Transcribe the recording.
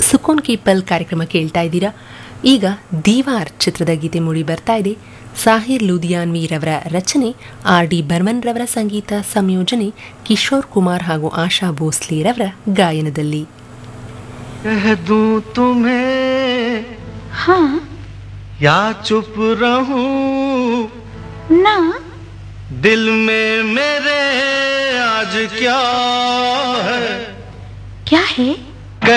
ಸುಕೂನ್ ಕಿ ಪಲ್ ಕಾರ್ಯಕ್ರಮ ಕೇಳ್ತಾ ಇದ್ದೀರಾ. ಈಗ ದೀವಾರ್ ಚಿತ್ರದ ಗೀತೆ ಮೂಡಿ ಬರ್ತಾ ಇದೆ. ಸಾಹಿರ್ ಲೂಧಿಯಾನ್ವಿರವರ ರಚನೆ, R.D. ಬರ್ಮನ್ ರವರ ಸಂಗೀತ ಸಂಯೋಜನೆ, ಕಿಶೋರ್ ಕುಮಾರ್ ಹಾಗೂ ಆಶಾ ಭೋಸ್ಲೆರವರ ಗಾಯನದಲ್ಲಿ. कह दूं तुम्हें हाँ या चुप रहूं ना दिल में मेरे आज क्या है क्या है